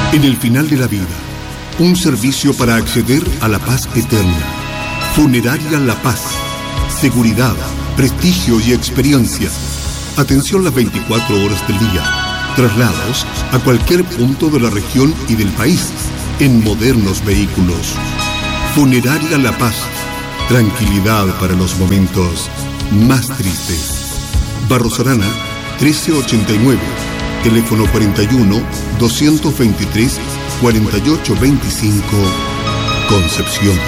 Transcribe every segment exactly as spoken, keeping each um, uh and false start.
En el final de la vida, un servicio para acceder a la paz eterna. Funeraria La Paz. Seguridad, prestigio y experiencia. Atención las veinticuatro horas del día. Traslados a cualquier punto de la región y del país en modernos vehículos. Funeraria La Paz. Tranquilidad para los momentos más tristes. Barros Arana, trece ochenta y nueve. Teléfono cuarenta y uno, doscientos veintitrés, cuarenta y ocho veinticinco, Concepción.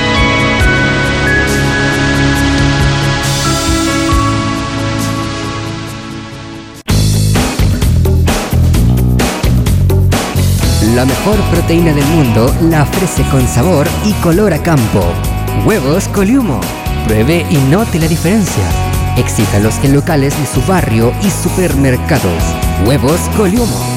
La mejor proteína del mundo la ofrece con sabor y color a campo. Huevos Coliumo. Pruebe y note la diferencia. Exítalos en locales de su barrio y supermercados. Huevos Coliumo.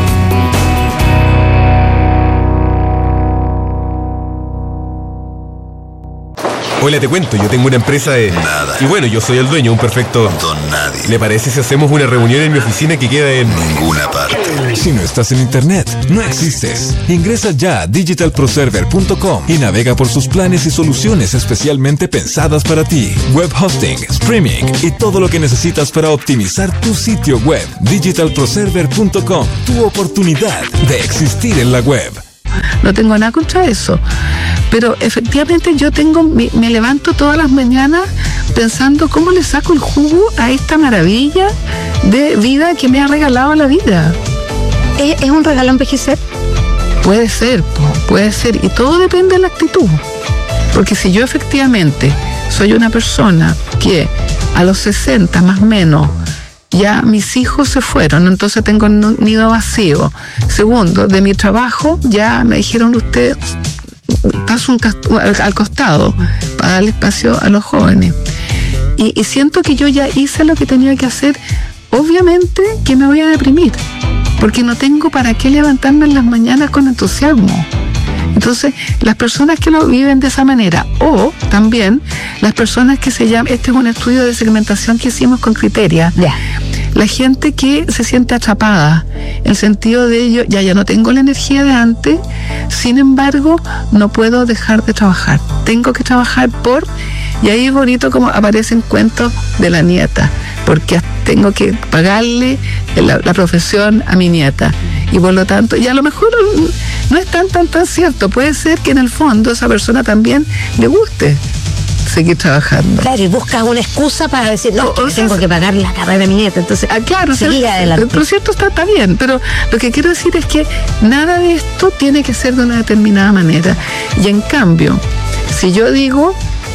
Hola, te cuento, yo tengo una empresa de... Nada. Y bueno, yo soy el dueño, un perfecto... Don nadie. ¿Le parece si hacemos una reunión en mi oficina que queda en... Ninguna parte. Si no estás en internet, no existes. Ingresa ya a digital pro server punto com y navega por sus planes y soluciones especialmente pensadas para ti. Web hosting, streaming y todo lo que necesitas para optimizar tu sitio web. digital pro server punto com. Tu oportunidad de existir en la web. No tengo nada contra eso, pero efectivamente yo tengo, me, me levanto todas las mañanas pensando cómo le saco el jugo a esta maravilla de vida que me ha regalado la vida. ¿Es, es un regalo envejecer? Puede ser, puede ser, y todo depende de la actitud, porque si yo efectivamente soy una persona que a los sesenta más o menos ya mis hijos se fueron, entonces tengo un nido vacío. Segundo, de mi trabajo ya me dijeron, usted paso un al, al costado para darle espacio a los jóvenes. Y, y siento que yo ya hice lo que tenía que hacer. Obviamente que me voy a deprimir, porque no tengo para qué levantarme en las mañanas con entusiasmo. Entonces, las personas que lo viven de esa manera, o también las personas que se llaman, este es un estudio de segmentación que hicimos con Criteria, yeah. La gente que se siente atrapada, el sentido de ello, ya ya no tengo la energía de antes, sin embargo, no puedo dejar de trabajar, tengo que trabajar por, y ahí es bonito como aparecen cuentos de la nieta, porque tengo que pagarle la, la profesión a mi nieta, y por lo tanto, y a lo mejor no es tan, tan, tan cierto, puede ser que en el fondo esa persona también le guste seguir trabajando. Claro, y buscas una excusa para decir, no, o, que tengo que pagar la carrera de mi nieta, entonces, ah, claro, seguir o sea, adelante. Por cierto, está, está bien, pero lo que quiero decir es que nada de esto tiene que ser de una determinada manera, y en cambio, si yo digo,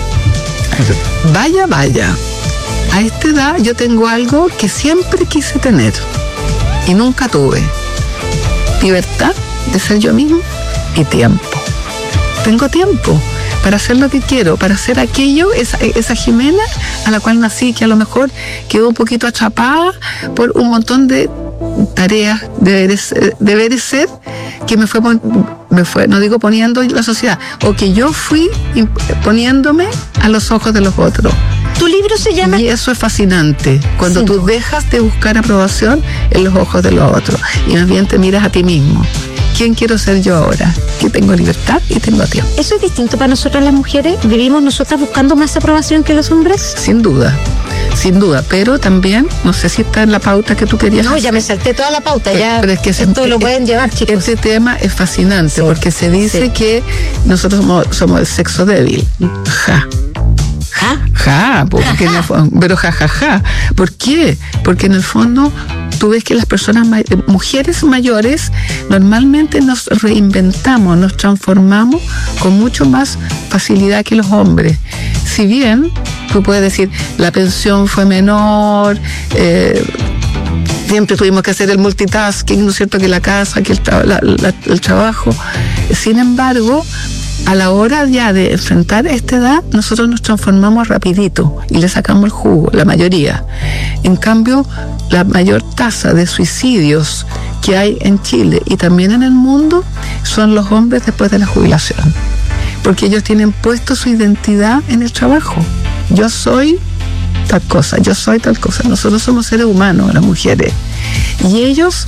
vaya, vaya, a esta edad yo tengo algo que siempre quise tener, y nunca tuve, libertad de ser yo mismo y tiempo. Tengo tiempo para hacer lo que quiero, para hacer aquello, esa, esa Jimena a la cual nací, que a lo mejor quedó un poquito atrapada por un montón de tareas, deberes, deberes ser, que me fue, me fue, no digo poniendo la sociedad, o que yo fui poniéndome a los ojos de los otros. Tu libro se llama... Y eso es fascinante, cuando sí. Tú dejas de buscar aprobación en los ojos de los otros, y más bien te miras a ti mismo. ¿Quién quiero ser yo ahora? Que tengo libertad y tengo tiempo. ¿Eso es distinto para nosotras las mujeres? ¿Vivimos nosotras buscando más aprobación que los hombres? Sin duda, sin duda, pero también, no sé si está en la pauta que tú querías No, hacer. ya me salté toda la pauta, pero, ya pero es que esto se, lo pueden llevar, chicos. Este tema es fascinante, sí, porque se dice sí. que nosotros somos, somos el sexo débil. Ja. ¿Ja? Ja, porque en el fondo, pero ja, ja, ja. ¿Por qué? Porque en el fondo tú ves que las personas, mujeres mayores, normalmente nos reinventamos, nos transformamos con mucho más facilidad que los hombres. Si bien tú puedes decir, la pensión fue menor, eh, siempre tuvimos que hacer el multitasking, ¿no es cierto?, que la casa, que el, tra- la, la, el trabajo. Sin embargo, a la hora ya de enfrentar esta edad, nosotros nos transformamos rapidito y le sacamos el jugo, la mayoría. En cambio, la mayor tasa de suicidios que hay en Chile y también en el mundo son los hombres después de la jubilación, porque ellos tienen puesto su identidad en el trabajo. Yo soy tal cosa, yo soy tal cosa. Nosotros somos seres humanos, las mujeres, y ellos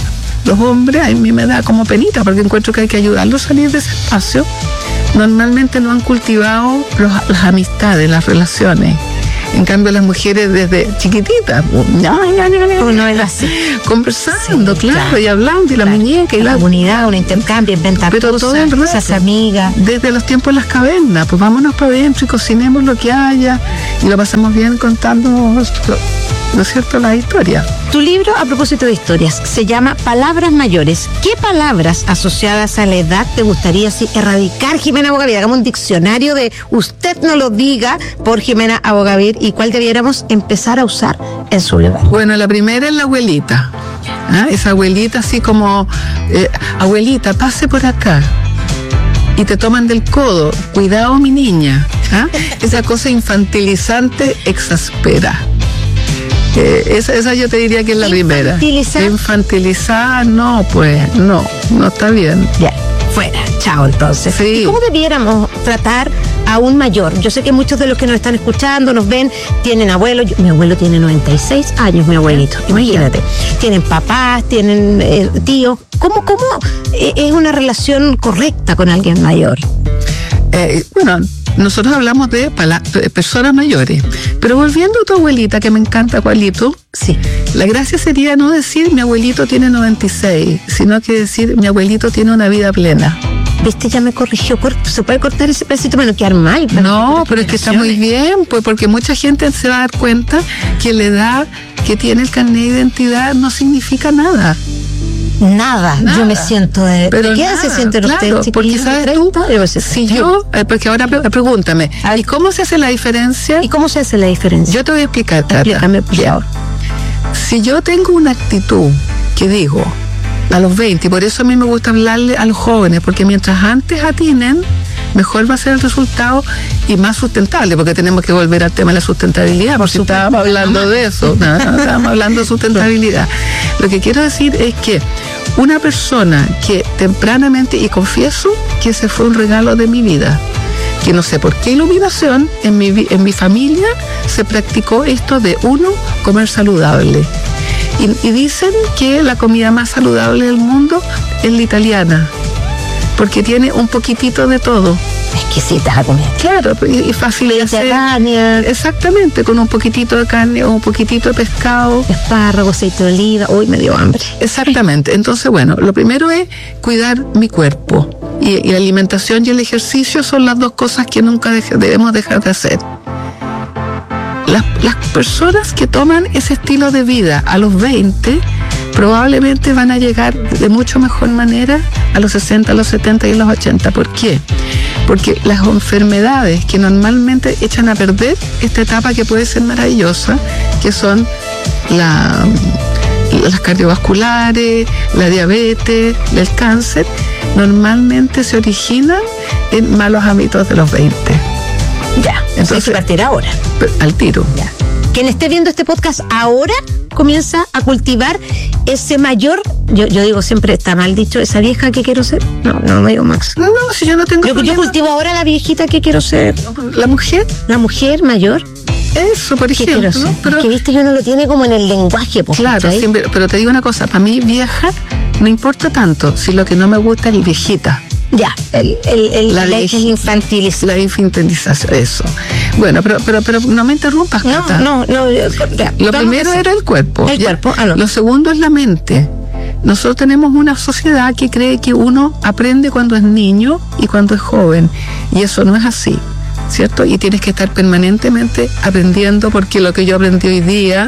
los hombres, a mí me da como penita, porque encuentro que hay que ayudarlos a salir de ese espacio. Normalmente no han cultivado los, las amistades, las relaciones. En cambio, las mujeres desde chiquititas, no, no, no, no, Uno es así. conversando, Sí, claro, claro. y hablando, y la Claro. muñeca, y la la comunidad, un intercambio, inventar Pero cosas, todo el rato. esas amigas. desde los tiempos de las cavernas, pues vámonos para adentro y cocinemos lo que haya, y lo pasamos bien contando, ¿no es cierto?, la historia. Tu libro, a propósito de historias, se llama Palabras Mayores. ¿Qué palabras asociadas a la edad te gustaría así erradicar, Jimena Abogavir? Hagamos un diccionario de usted no lo diga por Jimena Abogavir y cuál debiéramos empezar a usar en su lugar. Bueno, la primera es la abuelita. ¿Ah? Esa abuelita así como, eh, abuelita, pase por acá. Y te toman del codo, cuidado mi niña. ¿Ah? Esa cosa infantilizante exaspera. Eh, esa, esa yo te diría que es la primera. ¿Infantilizar? Infantilizar, no, pues, no, no está bien. Ya, fuera, chao entonces. Sí. ¿Y cómo debiéramos tratar a un mayor? Yo sé que muchos de los que nos están escuchando, nos ven, tienen abuelos. Yo- mi abuelo tiene noventa y seis años, mi abuelito, imagínate. Tienen papás, tienen eh, tíos. ¿Cómo, cómo eh, es una relación correcta con alguien mayor? Eh, bueno, nosotros hablamos de pala- de personas mayores, pero volviendo a tu abuelita, que me encanta, Juanito, Sí. la gracia sería no decir mi abuelito tiene noventa y seis, sino que decir mi abuelito tiene una vida plena. Viste, ya me corrigió. Cor- ¿Se puede cortar ese pedacito para no quedar mal? No, pero es que está muy bien, pues porque mucha gente se va a dar cuenta que la edad que tiene el carnet de identidad no significa nada. Nada, Nada. yo me siento de... Pero ¿De qué nada, se siente claro, usted? porque chiquillo, sabes de tú, treinta? Yo me siento si treinta. yo, eh, porque ahora pre- pregúntame, Ay. ¿y cómo se hace la diferencia? ¿Y cómo se hace la diferencia? Yo te voy a explicar, Tata. Explícame, por Ya. favor. Si yo tengo una actitud que digo a los veinte, y por eso a mí me gusta hablarle a los jóvenes, porque mientras antes atinen, mejor va a ser el resultado y más sustentable, porque tenemos que volver al tema de la sustentabilidad, porque estábamos hablando de eso, ¿no? Estábamos hablando de sustentabilidad. Lo que quiero decir es que una persona que tempranamente, y confieso que ese fue un regalo de mi vida, que no sé por qué iluminación, en mi, vi- en mi familia se practicó esto de uno, comer saludable. Y, y dicen que la comida más saludable del mundo es la italiana, porque tiene un poquitito de todo. Exquisita la comida. Claro, y, y fácil de hacer. Mediterránea, Exactamente, con un poquitito de carne o un poquitito de pescado. espárrago, aceite de oliva. Uy, me dio hambre. Exactamente. Entonces, bueno, lo primero es cuidar mi cuerpo. Y, y la alimentación y el ejercicio son las dos cosas que nunca deje- debemos dejar de hacer. Las, las personas que toman ese estilo de vida a los veinte probablemente van a llegar de mucho mejor manera a los sesenta, a los setenta y a los ochenta. ¿Por qué? Porque las enfermedades que normalmente echan a perder esta etapa que puede ser maravillosa, que son la, las cardiovasculares, la diabetes, el cáncer, normalmente se originan en malos hábitos de los veinte. Ya, entonces hay Entonces- que partir ahora. Pero al tiro. Ya. Quien esté viendo este podcast ahora comienza a cultivar ese mayor, yo, yo digo siempre, está mal dicho, esa vieja que quiero ser. No, no me digo Max. No, no, si yo no tengo Yo, yo problema. cultivo ahora la viejita que quiero ser. La mujer, La mujer mayor eso, por que quiero ejemplo. ser. ¿no? Pero, que viste, yo no lo tiene como en el lenguaje, pues, claro, ¿cachai? siempre, pero te digo una cosa, para mí vieja no importa tanto, si lo que no me gusta es viejita. Ya, el, el, el, La la viejita. el infantilización. La infantilización, eso. Bueno, pero, pero, pero no me interrumpas, No, Cata. no, no. ya, Lo vamos primero a hacer. era el cuerpo. El ya. cuerpo, ah, no. Lo segundo es la mente. Nosotros tenemos una sociedad que cree que uno aprende cuando es niño y cuando es joven. Y eso no es así, ¿cierto? Y tienes que estar permanentemente aprendiendo, porque lo que yo aprendí hoy día,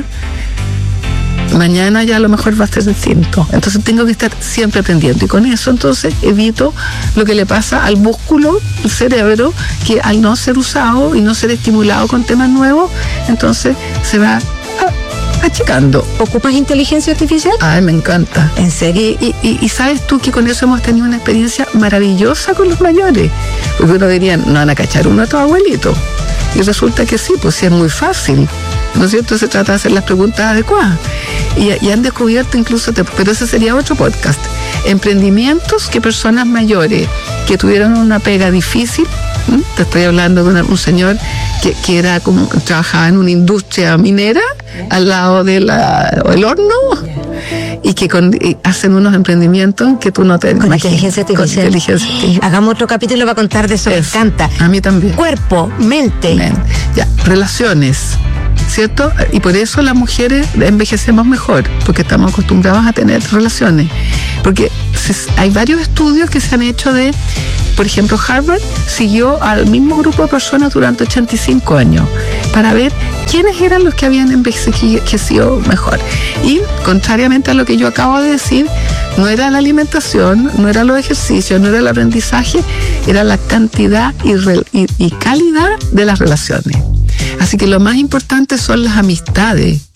mañana ya a lo mejor va a ser distinto. Entonces tengo que estar siempre aprendiendo. Y con eso entonces evito lo que le pasa al músculo, el cerebro, que al no ser usado y no ser estimulado con temas nuevos, entonces se va a- achicando. ¿Ocupas inteligencia artificial? Ay, me encanta. ¿En serio? Y, y, y sabes tú que con eso hemos tenido una experiencia maravillosa con los mayores. Porque uno diría, no van a cachar uno a tu abuelito. Y resulta que sí, pues sí es muy fácil. ¿No es cierto? Se trata de hacer las preguntas adecuadas. Y, y han descubierto incluso, te- pero ese sería otro podcast, emprendimientos que personas mayores que tuvieron una pega difícil, ¿m? Te estoy hablando de una- un señor que, que era como, trabajaba en una industria minera al lado del horno, y que con, y hacen unos emprendimientos que tú no te Con imaginas. inteligencia artificial. Con inteligencia artificial. Hagamos otro capítulo para contar de eso, me Eso. encanta. A mí también. Cuerpo, mente. Men. Ya, relaciones, ¿cierto? Y por eso las mujeres envejecemos mejor, porque estamos acostumbrados a tener relaciones. Porque se- hay varios estudios que se han hecho de, por ejemplo, Harvard siguió al mismo grupo de personas durante ochenta y cinco años para ver quiénes eran los que habían envejecido mejor. Y contrariamente a lo que yo acabo de decir, no era la alimentación, no era los ejercicios, no era el aprendizaje, era la cantidad y, re- y- y calidad de las relaciones. Así que lo más importante son las amistades.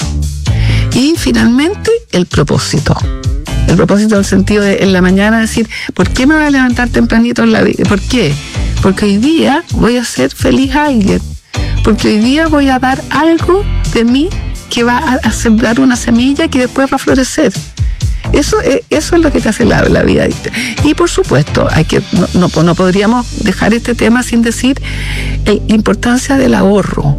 Y finalmente, el propósito. El propósito en el sentido de en la mañana decir, ¿por qué me voy a levantar tempranito en la vida? ¿Por qué? Porque hoy día voy a hacer feliz a alguien. Porque hoy día voy a dar algo de mí que va a, a sembrar una semilla que después va a florecer. Eso es, eso es lo que te hace la, la vida. Y por supuesto, hay que no, no, no podríamos dejar este tema sin decir la importancia del ahorro.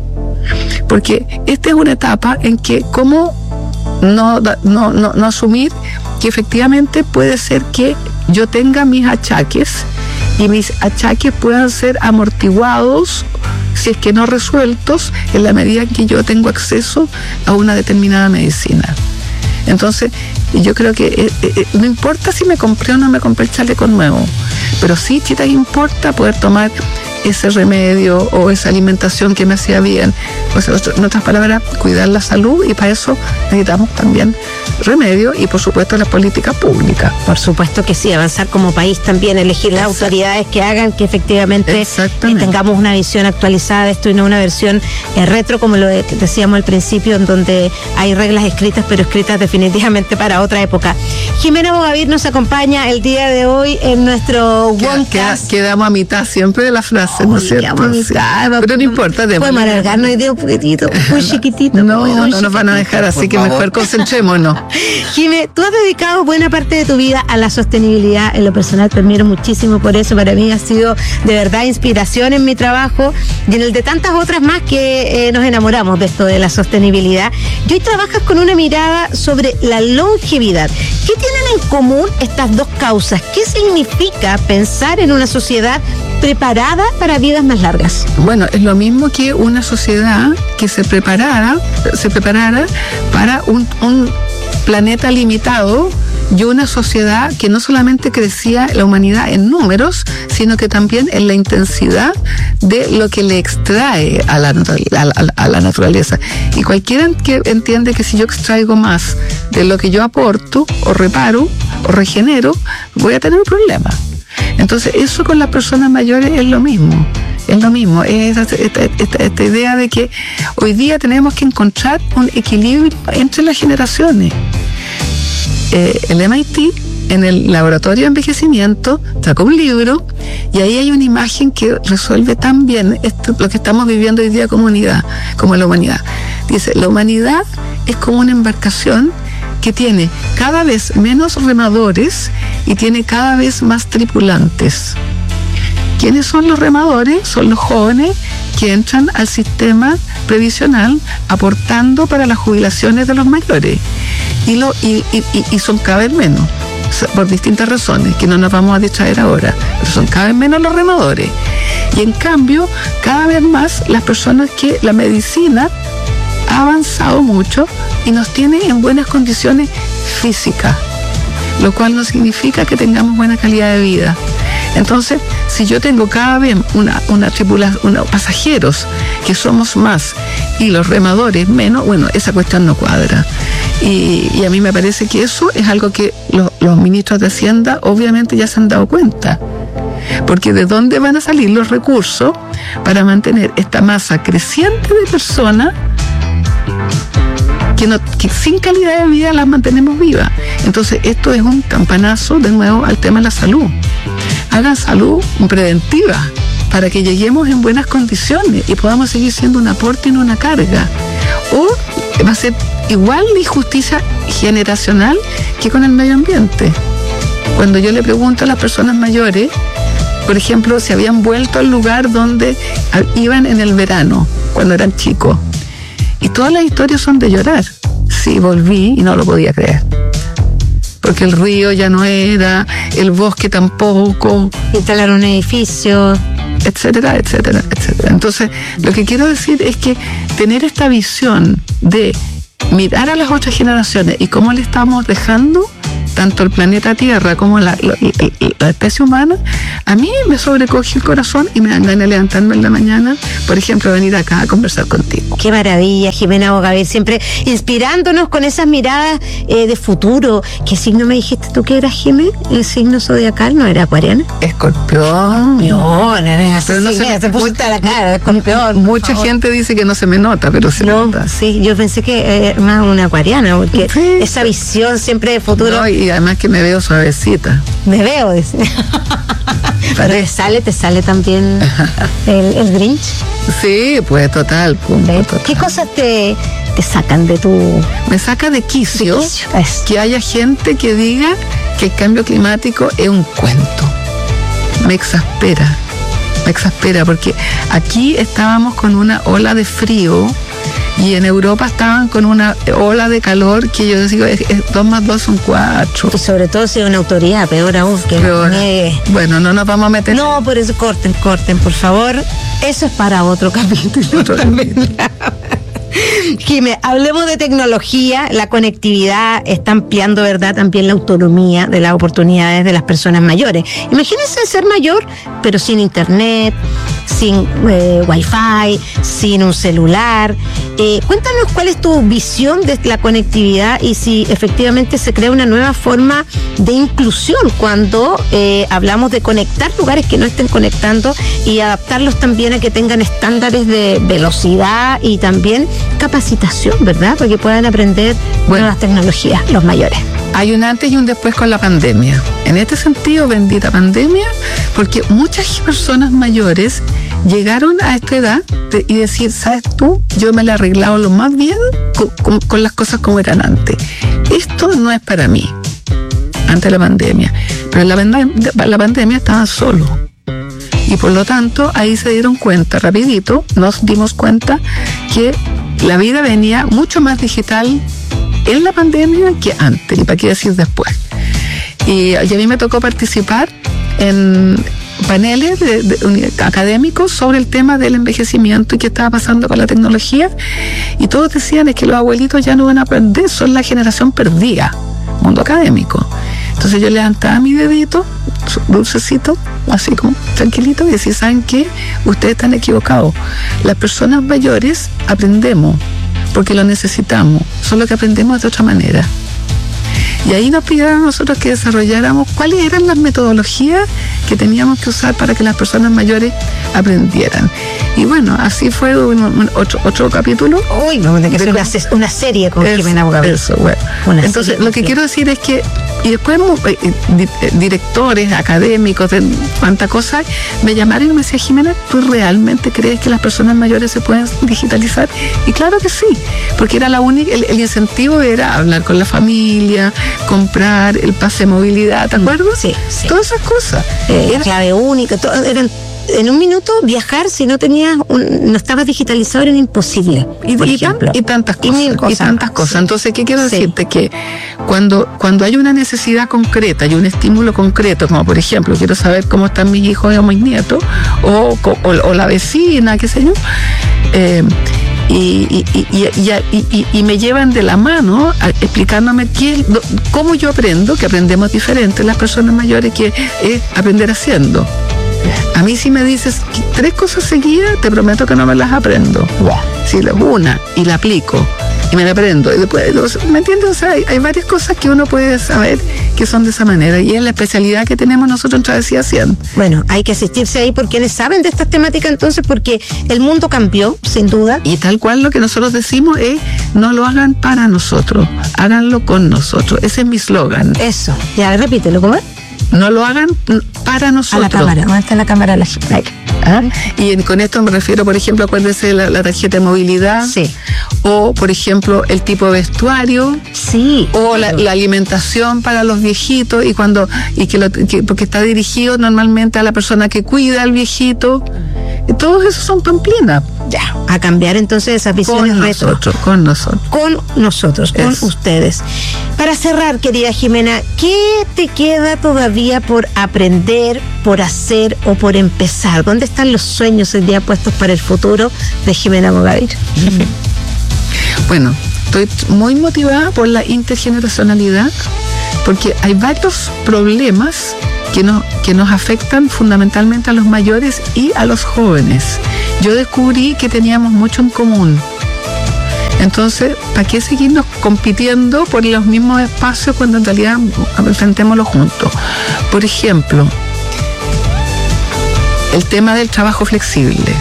Porque esta es una etapa en que cómo no, no, no, no asumir que efectivamente puede ser que yo tenga mis achaques y mis achaques puedan ser amortiguados, si es que no resueltos, en la medida en que yo tengo acceso a una determinada medicina. Entonces, yo creo que eh, eh, no importa si me compré o no me compré el chaleco nuevo, pero sí, chita, importa poder tomar ese remedio o esa alimentación que me hacía bien. O sea, en otras palabras, cuidar la salud, y para eso necesitamos también remedio y, por supuesto, la política pública. Por supuesto que sí, avanzar como país también, elegir las Exacto. autoridades que hagan que efectivamente eh, Exactamente. tengamos una visión actualizada de esto y no una versión eh, retro, como lo de- decíamos al principio, en donde hay reglas escritas, pero escritas definitivamente para otra época. Jimena Bogavir nos acompaña el día de hoy en nuestro Queda- Onecast. queda- quedamos a mitad siempre de la frase, ¿no es Ay, cierto? quedamos a mitad. Pero no importa. Podemos démosle. alargarnos hoy día un poquitito, muy chiquitito. No, muy no, no nos van a dejar, así que mejor concentrémonos. Jimé, tú has dedicado buena parte de tu vida a la sostenibilidad. En lo personal te admiro muchísimo por eso. Para mí ha sido de verdad inspiración en mi trabajo y en el de tantas otras más que eh, nos enamoramos de esto de la sostenibilidad. Y hoy trabajas con una mirada sobre la longevidad. ¿Qué tienen en común estas dos causas? ¿Qué significa pensar en una sociedad preparada para vidas más largas? Bueno, es lo mismo que una sociedad que se preparara, se preparara para un, un planeta limitado y una sociedad que no solamente crecía la humanidad en números, sino que también en la intensidad de lo que le extrae a la, natural- a la, a la naturaleza. Y cualquiera que entiende que si yo extraigo más de lo que yo aporto, o reparo, o regenero, voy a tener un problema. Entonces, eso con las personas mayores es lo mismo. Es lo mismo, es esta, esta, esta, esta idea de que hoy día tenemos que encontrar un equilibrio entre las generaciones. Eh, el M I T, en el laboratorio de envejecimiento, sacó un libro y ahí hay una imagen que resuelve tan bien esto, lo que estamos viviendo hoy día como humanidad, como la humanidad. Dice, la humanidad es como una embarcación que tiene cada vez menos remadores y tiene cada vez más tripulantes. ¿Quiénes son los remadores? Son los jóvenes que entran al sistema previsional aportando para las jubilaciones de los mayores. Y, lo, y, y, y son cada vez menos, por distintas razones, que no nos vamos a distraer ahora, pero son cada vez menos los remadores. Y en cambio, cada vez más las personas que la medicina ha avanzado mucho y nos tiene en buenas condiciones físicas, lo cual no significa que tengamos buena calidad de vida. Entonces, si yo tengo cada vez una, una tripulación, una, pasajeros que somos más y los remadores menos, bueno, esa cuestión no cuadra. Y, y a mí me parece que eso es algo que los, los ministros de Hacienda obviamente ya se han dado cuenta. Porque ¿de dónde van a salir los recursos para mantener esta masa creciente de personas que, no, que sin calidad de vida las mantenemos vivas? Entonces, esto es un campanazo de nuevo al tema de la salud. Hagan salud preventiva para que lleguemos en buenas condiciones y podamos seguir siendo un aporte y no una carga. O va a ser igual de injusticia generacional que con el medio ambiente. Cuando yo le pregunto a las personas mayores, por ejemplo, si habían vuelto al lugar donde iban en el verano, cuando eran chicos, y todas las historias son de llorar. Sí, volví y no lo podía creer. porque el río ya no era, el bosque tampoco, instalar un edificio, etcétera, etcétera, etcétera. Entonces, lo que quiero decir es que tener esta visión de mirar a las otras generaciones y cómo le estamos dejando tanto el planeta Tierra como la, la, la especie humana, a mí me sobrecoge el corazón y me dan ganas de levantarme en la mañana, por ejemplo, venir acá a conversar contigo. Qué maravilla, Jimena Bogavir, siempre inspirándonos con esas miradas eh, de futuro. ¿Qué signo me dijiste tú que eras, Jimena? ¿El signo zodiacal no era acuariana? Escorpión. No, no, no, pero no se, se puso a la cara, escorpión. Mucha gente dice que no se me nota, pero se no, nota. Sí, yo pensé que era más una acuariana, porque sí, esa visión siempre de futuro. No, y además que me veo suavecita. Me veo, dice. Pero te sale, te sale también el, el Grinch. Sí, pues total, punto, total. ¿Qué cosas te, te sacan de tu...? Me saca de quicio, de quicio que haya gente que diga que el cambio climático es un cuento. Me exaspera, me exaspera, porque aquí estábamos con una ola de frío y en Europa estaban con una ola de calor que yo digo, es, es, dos más dos son cuatro. Y sobre todo si es una autoridad, peor aún. Que peor. Eh... Bueno, no nos vamos a meter. No, por eso corten, corten, por favor. Eso es para otro capítulo. Otro capítulo. Jimé, hablemos de tecnología, la conectividad está ampliando, ¿verdad?, también la autonomía de las oportunidades de las personas mayores. Imagínense ser mayor, pero sin internet, sin eh, wifi, sin un celular. Eh, cuéntanos cuál es tu visión de la conectividad y si efectivamente se crea una nueva forma de inclusión cuando eh, hablamos de conectar lugares que no estén conectando y adaptarlos también a que tengan estándares de velocidad y también capacitación, ¿verdad? Para que puedan aprender bueno, nuevas tecnologías, los mayores. Hay un antes y un después con la pandemia. En este sentido, bendita pandemia, porque muchas personas mayores llegaron a esta edad de, y decir, ¿sabes tú? Yo me la he arreglado lo más bien con, con, con las cosas como eran antes. Esto no es para mí, antes de la pandemia. Pero en la, pandemia, la pandemia estaban solos. Y por lo tanto, ahí se dieron cuenta, rapidito, nos dimos cuenta que la vida venía mucho más digital en la pandemia que antes, y para qué decir después. Y, y a mí me tocó participar en paneles de, de, académicos sobre el tema del envejecimiento y qué estaba pasando con la tecnología, y todos decían es que los abuelitos ya no van a aprender, son la generación perdida, mundo académico. Entonces yo levantaba mi dedito, dulcecito, así como tranquilito, y decía, ¿saben qué? Ustedes están equivocados. Las personas mayores aprendemos porque lo necesitamos, solo que aprendemos de otra manera. Y ahí nos pidieron a nosotros que desarrolláramos cuáles eran las metodologías que teníamos que usar para que las personas mayores aprendieran. Y bueno, así fue un, un, otro, otro capítulo. Uy, vamos a tener que hacer una, una serie con Jimena Bogavir. Eso, bueno. Una Entonces, lo que quiero decir es que, y después eh, directores, académicos, de cuánta cosa, me llamaron y me decían, Jimena, ¿tú realmente crees que las personas mayores se pueden digitalizar? Y claro que sí, porque era la única, el, el incentivo era hablar con la familia, comprar el pase de movilidad, ¿te acuerdas? Sí, sí. Todas esas cosas. Eh, era, clave única, todo, eran, en un minuto viajar, si no tenías, un, no estabas digitalizado, era imposible. Y, y, tan, y tantas cosas. Y, cosas, y tantas cosas. Sí. Entonces, ¿qué quiero decirte? Sí. Que cuando, cuando hay una necesidad concreta y un estímulo concreto, como por ejemplo, quiero saber cómo están mis hijos o mis nietos, o, o, o la vecina, qué sé yo, eh, Y, y, y, y, y, y me llevan de la mano a, explicándome qué, cómo yo aprendo, que aprendemos diferente las personas mayores, que es aprender haciendo. A mí si me dices tres cosas seguidas, te prometo que no me las aprendo. Si una y la aplico y me la aprendo y después, ¿me entiendes? O sea, hay, hay varias cosas que uno puede saber que son de esa manera, y es la especialidad que tenemos nosotros en Travesía cien. Bueno, hay que asistirse ahí por quienes saben de estas temáticas, entonces, porque el mundo cambió, sin duda. Y tal cual lo que nosotros decimos es, no lo hagan para nosotros, háganlo con nosotros. Ese es mi slogan. Eso, ya repítelo, ¿cómo es? No lo hagan para nosotros. A la cámara, ¿dónde está la cámara? La... ¿Ah? Y en, con esto me refiero, por ejemplo, acuérdense de la, la tarjeta de movilidad. Sí. O, por ejemplo, el tipo de vestuario. Sí. O la, la alimentación para los viejitos, y cuando y que, lo, que porque está dirigido normalmente a la persona que cuida al viejito. Todos esos son pamplinas. Ya, a cambiar entonces esas Con visiones retro. nosotros, con nosotros. Con nosotros, con Eso. ustedes. Para cerrar, querida Jimena, ¿qué te queda todavía por aprender, por hacer o por empezar? ¿Dónde están los sueños el día puestos para el futuro de Jimena Bogavir? Bueno, estoy muy motivada por la intergeneracionalidad, porque hay varios problemas que nos, que nos afectan fundamentalmente a los mayores y a los jóvenes. Yo descubrí que teníamos mucho en común. Entonces, ¿para qué seguirnos compitiendo por los mismos espacios cuando en realidad enfrentémoslo juntos? Por ejemplo, el tema del trabajo flexible.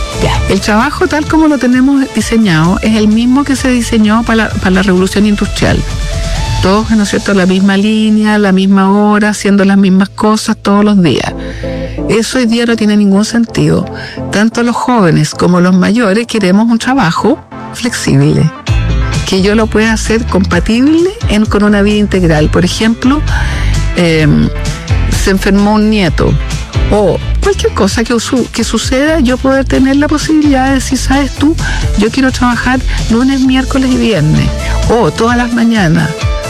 El trabajo tal como lo tenemos diseñado es el mismo que se diseñó para la, para la revolución industrial. Todos, ¿no es cierto?, la misma línea, la misma hora, haciendo las mismas cosas todos los días. Eso hoy día no tiene ningún sentido. Tanto los jóvenes como los mayores queremos un trabajo flexible, que yo lo pueda hacer compatible en, con una vida integral. Por ejemplo, eh, se enfermó un nieto o cualquier cosa que, que suceda, yo poder tener la posibilidad de decir, ¿sabes tú? Yo quiero trabajar lunes, miércoles y viernes, o todas las mañanas,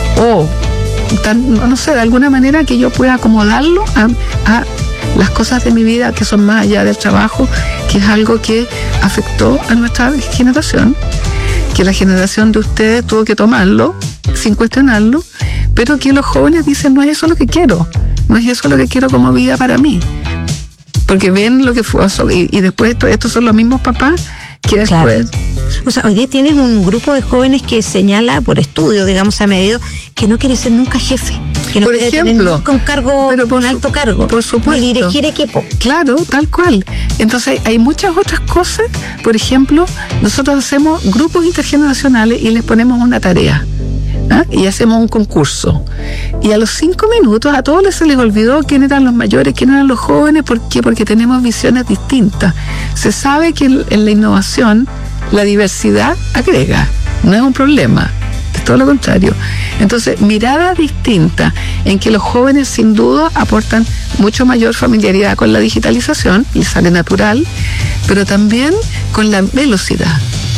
o tan, no sé, de alguna manera que yo pueda acomodarlo a, a las cosas de mi vida que son más allá del trabajo, que es algo que afectó a nuestra generación, que la generación de ustedes tuvo que tomarlo sin cuestionarlo, pero que los jóvenes dicen, no es eso lo que quiero, no es eso lo que quiero como vida para mí, porque ven lo que fue y, y después esto, estos son los mismos papás que después. Claro. O sea, hoy día tienes un grupo de jóvenes que señala por estudio, digamos, a medio, que no quiere ser nunca jefe, que no por quiere ejemplo, tener nunca un cargo, pero por un su, alto cargo, por supuesto, ni dirigir equipo. Claro, tal cual. Entonces hay muchas otras cosas. Por ejemplo, nosotros hacemos grupos intergeneracionales y les ponemos una tarea, ¿ah? Y hacemos un concurso. Y a los cinco minutos a todos se les olvidó quién eran los mayores, quién eran los jóvenes. ¿Por qué? Porque tenemos visiones distintas. Se sabe que en, en la innovación la diversidad agrega, no es un problema, es todo lo contrario. Entonces, mirada distinta en que los jóvenes sin duda aportan mucho mayor familiaridad con la digitalización, les sale natural, pero también con la velocidad.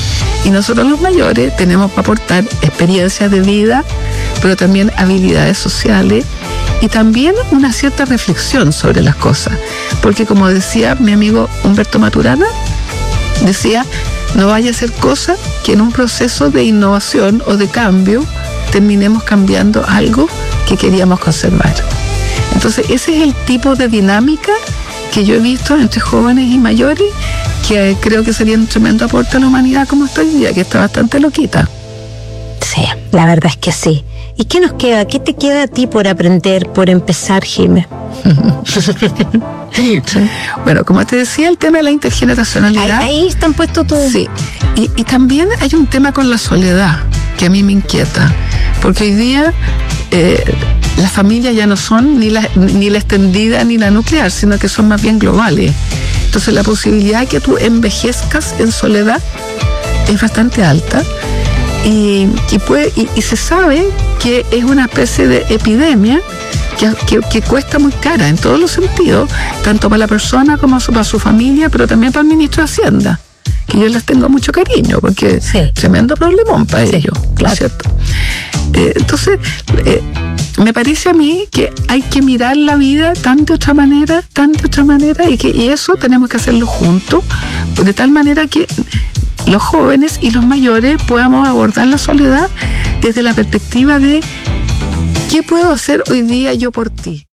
Y nosotros los mayores tenemos que aportar experiencias de vida, pero también habilidades sociales y también una cierta reflexión sobre las cosas. Porque como decía mi amigo Humberto Maturana, decía, no vaya a ser cosa que en un proceso de innovación o de cambio terminemos cambiando algo que queríamos conservar. Entonces ese es el tipo de dinámica que yo he visto entre jóvenes y mayores, que creo que sería un tremendo aporte a la humanidad como estoy hoy día, que está bastante loquita. Sí, la verdad es que sí. ¿Y qué nos queda? ¿Qué te queda a ti por aprender, por empezar, Jimé? Bueno, como te decía, el tema de la intergeneracionalidad. Ahí, ahí están puestos todos. Sí, y, y también hay un tema con la soledad que a mí me inquieta, porque hoy día eh, las familias ya no son ni la, ni la extendida ni la nuclear, sino que son más bien globales. Entonces la posibilidad de que tú envejezcas en soledad es bastante alta. Y, y, puede, y, y se sabe que es una especie de epidemia que, que, que cuesta muy cara en todos los sentidos, tanto para la persona como para su familia, pero también para el ministro de Hacienda, que yo les tengo mucho cariño, porque sí, tremendo problemón para sí, ellos, claro. ¿Cierto? Eh, entonces, eh, me parece a mí que hay que mirar la vida tan de otra manera, tan de otra manera, y que y eso tenemos que hacerlo juntos, de tal manera que los jóvenes y los mayores podamos abordar la soledad desde la perspectiva de ¿qué puedo hacer hoy día yo por ti?